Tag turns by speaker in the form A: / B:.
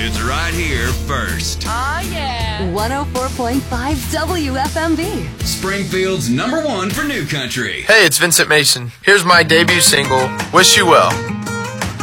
A: It's right here first.
B: Oh, yeah.
C: 104.5 WFMB.
A: Springfield's #1 for new country.
D: Hey, it's Vincent Mason. Here's my debut single, Wish You Well.